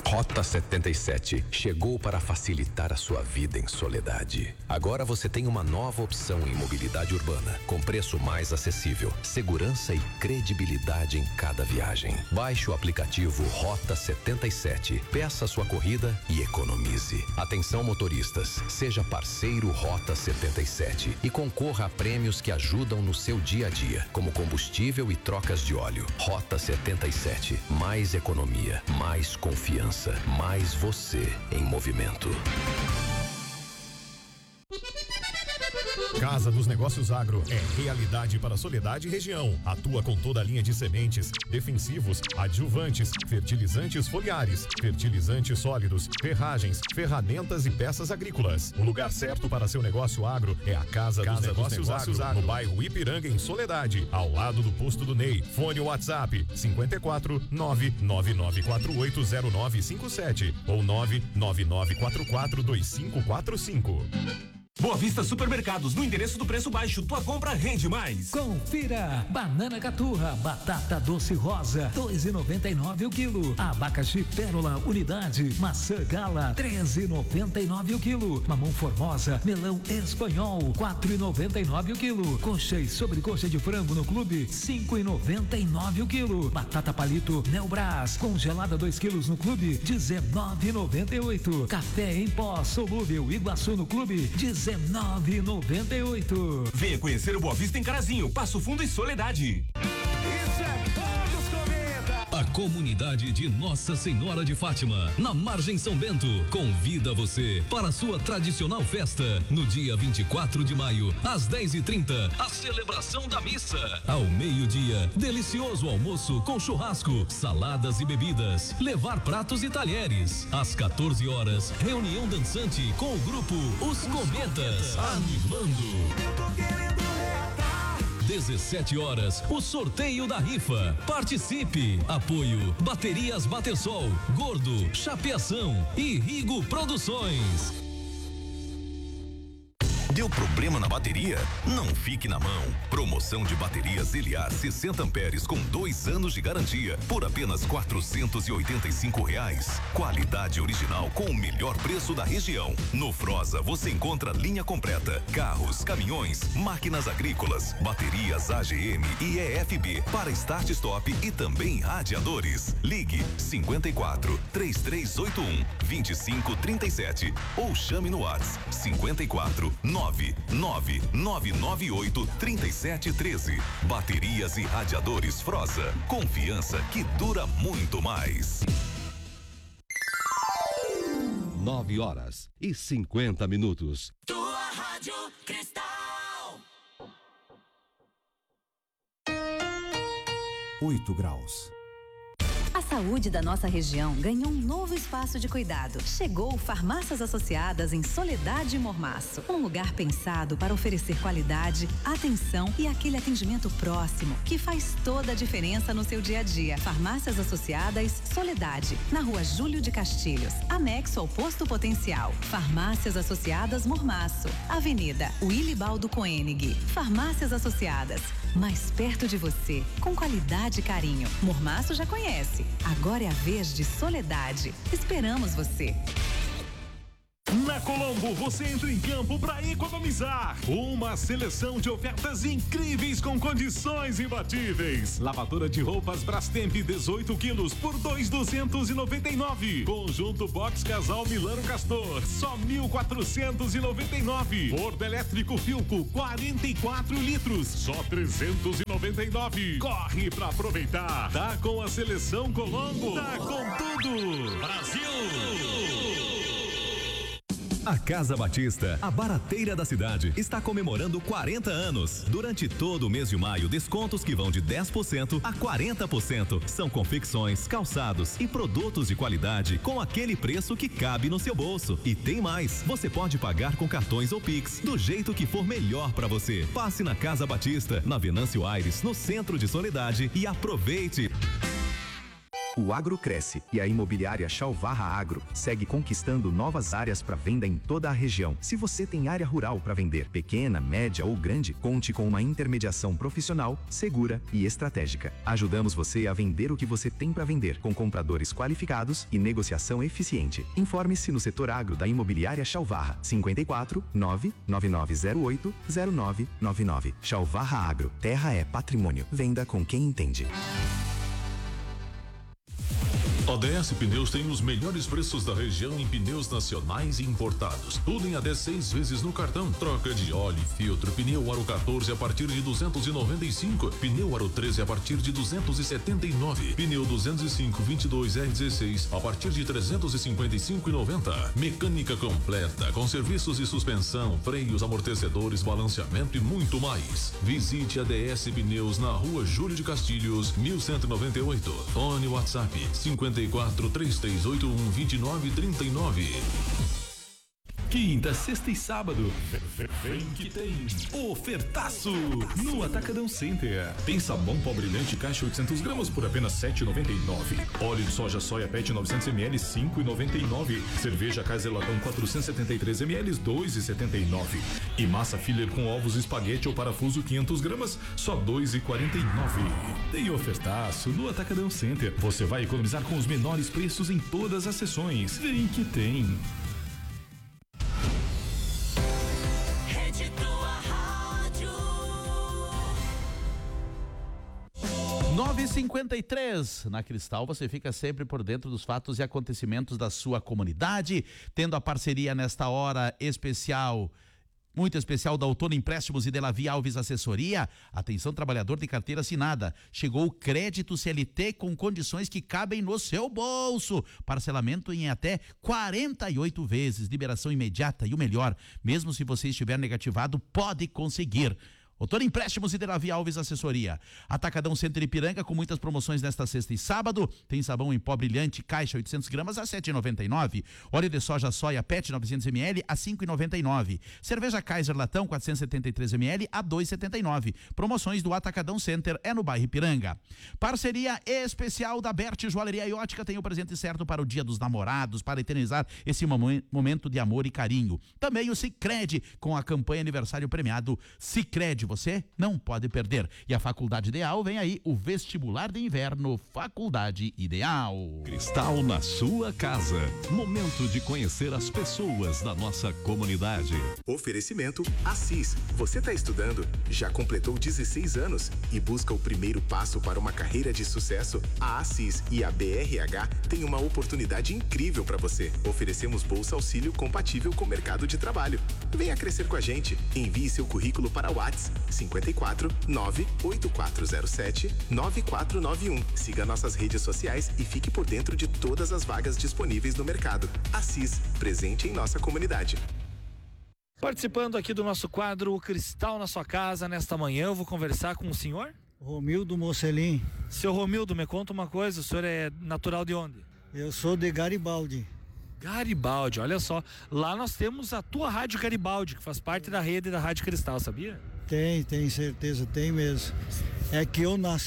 Rota 77 chegou para facilitar a sua vida em Soledade. Agora você tem uma nova opção em mobilidade urbana, com preço mais acessível, segurança e credibilidade em cada viagem. Baixe o aplicativo Rota 77, peça sua corrida e economize. Atenção motoristas, seja parceiro Rota 77 e concorra a prêmios que ajudam no seu dia a dia, como combustível e trocas de óleo. Rota 77, mais economia, mais confiança. Mais você em movimento. Casa dos Negócios Agro é realidade para Soledade e região. Atua com toda a linha de sementes, defensivos, adjuvantes, fertilizantes foliares, fertilizantes sólidos, ferragens, ferramentas e peças agrícolas. O lugar certo para seu negócio agro é a Casa dos Negócios Agro, no bairro Ipiranga, em Soledade, ao lado do posto do Ney. Fone WhatsApp 54 999480957 ou 999442545. Boa Vista Supermercados, no endereço do preço baixo, tua compra rende mais. Confira: banana caturra, batata doce rosa, 2,99 o quilo. Abacaxi pérola, unidade. Maçã gala, 13,99 o quilo. Mamão formosa, melão espanhol, 4,99 o quilo. Coxa e sobrecoxa de frango no clube, 5,99 o quilo. Batata palito Neobras, congelada 2 quilos no clube, 19,98. Café em pó solúvel Iguaçu no clube, 19,98. Venha conhecer o Boa Vista em Carazinho, Passo Fundo e Soledade. Isso é Todos Comenta. A comunidade de Nossa Senhora de Fátima, na Margem São Bento, convida você para a sua tradicional festa no dia 24 de maio, às 10h30, a celebração da missa. Ao meio-dia, delicioso almoço com churrasco, saladas e bebidas, levar pratos e talheres. Às 14 horas, reunião dançante com o grupo Os Cometas, animando. 17 horas, o sorteio da rifa. Participe. Apoio Baterias Batersol, Gordo, Chapeação e Rigo Produções. Deu problema na bateria? Não fique na mão. Promoção de baterias Eliar 60 amperes com 2 anos de garantia por apenas R$485. Qualidade original com o melhor preço da região. No Froza você encontra linha completa, carros, caminhões, máquinas agrícolas, baterias AGM e EFB para start stop e também radiadores. Ligue 54 3381 2537 ou chame no WhatsApp 54 99998 3713. Baterias e radiadores Froza. Confiança que dura muito mais. 9h50. Tua Rádio Cristal. 8 graus. A saúde da nossa região ganhou um novo espaço de cuidado. Chegou Farmácias Associadas em Soledade e Mormaço. Um lugar pensado para oferecer qualidade, atenção e aquele atendimento próximo que faz toda a diferença no seu dia a dia. Farmácias Associadas Soledade, na Rua Júlio de Castilhos, anexo ao Posto Potencial. Farmácias Associadas Mormaço, Avenida Wilibaldo Koenig. Farmácias Associadas, mais perto de você, com qualidade e carinho. Mormaço já conhece. Agora é a vez de Soledade. Esperamos você. Na Colombo você entra em campo para economizar. Uma seleção de ofertas incríveis com condições imbatíveis. Lavadora de roupas Brastemp 18 quilos por 2.299. Conjunto box casal Milano Castor só 1.499. Forno elétrico Filco 44 litros só 399. Corre para aproveitar. Tá com a seleção Colombo. Tá com tudo. Brasil. A Casa Batista, a barateira da cidade, está comemorando 40 anos. Durante todo o mês de maio, descontos que vão de 10% a 40%. São confecções, calçados e produtos de qualidade com aquele preço que cabe no seu bolso. E tem mais, você pode pagar com cartões ou Pix, do jeito que for melhor para você. Passe na Casa Batista, na Venâncio Aires, no centro de Soledade e aproveite. O agro cresce e a imobiliária Chalvarra Agro segue conquistando novas áreas para venda em toda a região. Se você tem área rural para vender, pequena, média ou grande, conte com uma intermediação profissional, segura e estratégica. Ajudamos você a vender o que você tem para vender, com compradores qualificados e negociação eficiente. Informe-se no setor agro da imobiliária Chalvarra, 54 99908 0999. Chalvarra Agro, terra é patrimônio. Venda com quem entende. A DS Pneus tem os melhores preços da região em pneus nacionais e importados. Tudo em até 6 vezes no cartão. Troca de óleo e filtro. Pneu Aro 14 a partir de 295. Pneu Aro 13 a partir de 279. Pneu 205 22 R16 a partir de 355,90. Mecânica completa com serviços de suspensão, freios, amortecedores, balanceamento e muito mais. Visite a DS Pneus na Rua Júlio de Castilhos, 1198. Fone WhatsApp 54 3381 2939. Quinta, sexta e sábado. Vem que tem ofertaço no Atacadão Center. Tem sabão pó brilhante caixa 800 gramas por apenas R$7,99. Óleo de soja soia pet 900 ml R$5,99. Cerveja Kaiser Latão 473 ml R$2,79. E massa filler com ovos espaguete ou parafuso 500 gramas só R$2,49. Tem ofertaço no Atacadão Center. Você vai economizar com os menores preços em todas as sessões. Vem que tem. 9h53, na Cristal você fica sempre por dentro dos fatos e acontecimentos da sua comunidade, tendo a parceria nesta hora especial, muito especial, da Outono Empréstimos e Delavi Alves Assessoria. Atenção, trabalhador de carteira assinada, chegou o crédito CLT com condições que cabem no seu bolso, parcelamento em até 48 vezes, liberação imediata e o melhor, mesmo se você estiver negativado, pode conseguir. Outono Empréstimos e Delavi Alves Assessoria. Atacadão Center Ipiranga com muitas promoções nesta sexta e sábado. Tem sabão em pó brilhante, caixa 800 gramas a R$7,99. Óleo de soja soia PET 900 ml a R$5,99. Cerveja Kaiser Latão 473 ml a R$2,79. Promoções do Atacadão Center é no bairro Ipiranga. Parceria especial da Berti Joalheria e Ótica tem o presente certo para o Dia dos Namorados, para eternizar esse momento de amor e carinho. Também o Sicredi com a campanha aniversário premiado Sicredi. Você não pode perder. E a Faculdade Ideal vem aí, o vestibular de inverno Faculdade Ideal. Cristal na sua casa. Momento de conhecer as pessoas da nossa comunidade. Oferecimento Assis. Você está estudando? Já completou 16 anos e busca o primeiro passo para uma carreira de sucesso? A Assis e a BRH têm uma oportunidade incrível para você. Oferecemos bolsa auxílio compatível com o mercado de trabalho. Venha crescer com a gente. Envie seu currículo para o WhatsApp 54 98407 9491. Siga nossas redes sociais e fique por dentro de todas as vagas disponíveis no mercado. Assis, presente em nossa comunidade. Participando aqui do nosso quadro Cristal na sua casa, nesta manhã eu vou conversar com o senhor? Romildo Mocelin. Seu Romildo, me conta uma coisa, o senhor é natural de onde? Eu sou de Garibaldi. Garibaldi, olha só, lá nós temos a tua Rádio Garibaldi, que faz parte da rede da Rádio Cristal, sabia? Tem certeza, tem mesmo. É que eu nasci